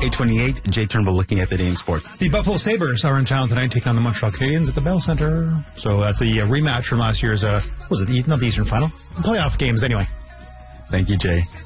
8:28, Jay Turnbull looking at the day in sports. The Buffalo Sabres are in town tonight taking on the Montreal Canadiens at the Bell Center. So that's a rematch from last year's, not the Eastern Final? Playoff games anyway. Thank you, Jay.